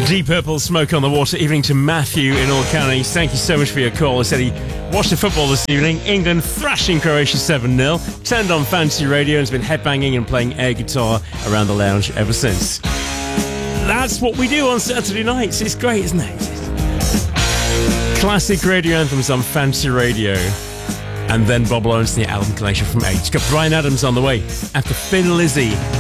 Deep Purple, Smoke on the Water. Evening to Matthew in all counties. Thank you so much for your call. He said he watched the football this evening. England thrashing Croatia 7-0. Turned on Fantasy Radio and has been headbanging and playing air guitar around the lounge ever since. That's what we do on Saturday nights. It's great, isn't it? Classic radio anthems on Fantasy Radio. And then Bob Lawrence and the album collection from 8. Got Bryan Adams on the way after Thin Lizzy.